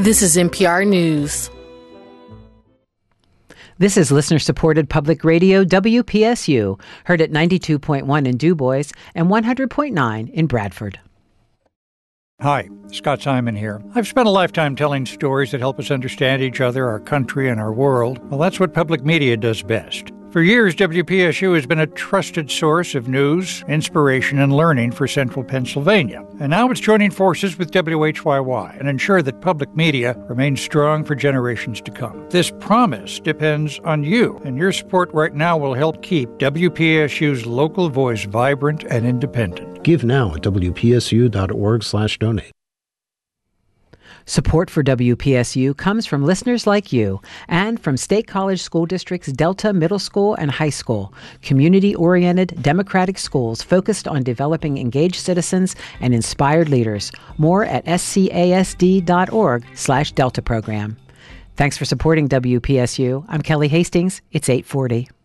This is NPR News. This is listener-supported public radio WPSU, heard at 92.1 in Du Bois and 100.9 in Bradford. Hi, Scott Simon here. I've spent a lifetime telling stories that help us understand each other, our country, and our world. Well, that's what public media does best. For years, WPSU has been a trusted source of news, inspiration, and learning for central Pennsylvania. And now it's joining forces with WHYY and ensure that public media remains strong for generations to come. This promise depends on you, and your support right now will help keep WPSU's local voice vibrant and independent. Give now at wpsu.org/donate. Support for WPSU comes from listeners like you and from State College School District's Delta Middle School and High School, community-oriented democratic schools focused on developing engaged citizens and inspired leaders. More at scasd.org/Delta program. Thanks for supporting WPSU. I'm Kelly Hastings. It's 8:40.